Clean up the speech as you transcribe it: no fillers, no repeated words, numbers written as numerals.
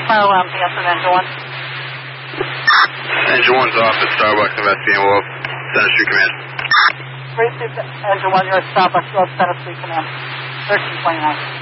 fire alarms answered, Engine 1. Engine 1's off at Starbucks in Vestine Wolf, Center Street Command. Received Engine 1, you're at Starbucks, Center Street Command. 1329.